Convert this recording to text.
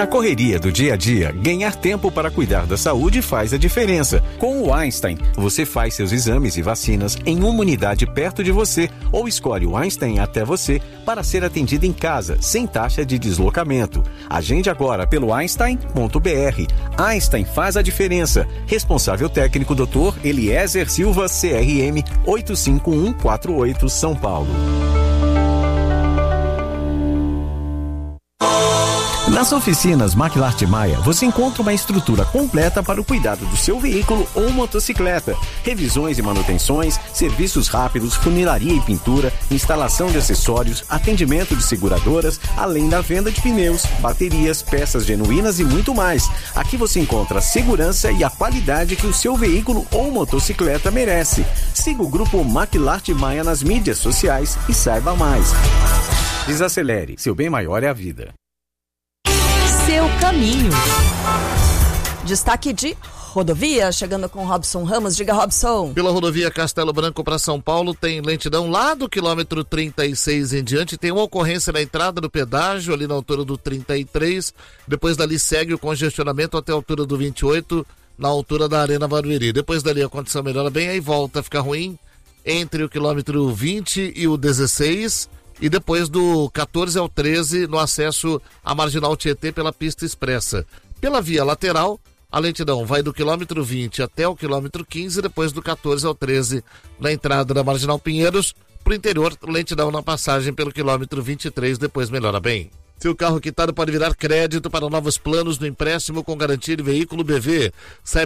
Na correria do dia a dia, ganhar tempo para cuidar da saúde faz a diferença. Com o Einstein, você faz seus exames e vacinas em uma unidade perto de você ou escolhe o Einstein até você para ser atendido em casa, sem taxa de deslocamento. Agende agora pelo Einstein.br. Einstein faz a diferença. Responsável técnico Dr. Eliezer Silva, CRM 85148, São Paulo. Nas oficinas McLart Maia, você encontra uma estrutura completa para o cuidado do seu veículo ou motocicleta. Revisões e manutenções, serviços rápidos, funilaria e pintura, instalação de acessórios, atendimento de seguradoras, além da venda de pneus, baterias, peças genuínas e muito mais. Aqui você encontra a segurança e a qualidade que o seu veículo ou motocicleta merece. Siga o grupo McLart Maia nas mídias sociais e saiba mais. Desacelere, seu bem maior é a vida. Seu caminho. Destaque de rodovia, chegando com Robson Ramos. Diga, Robson. Pela rodovia Castelo Branco para São Paulo tem lentidão lá do quilômetro 36 em diante. Tem uma ocorrência na entrada do pedágio, ali na altura do 33. Depois dali segue o congestionamento até a altura do 28, na altura da Arena Barueri. Depois dali a condição melhora bem, aí volta a ficar ruim entre o quilômetro 20 e o 16. E depois do 14 ao 13, no acesso à Marginal Tietê pela pista expressa. Pela via lateral, a lentidão vai do quilômetro 20 até o quilômetro 15, depois do 14 ao 13, na entrada da Marginal Pinheiros. Para o interior, lentidão na passagem pelo quilômetro 23, depois melhora bem. Seu carro quitado pode virar crédito para novos planos do empréstimo com garantia de veículo BV.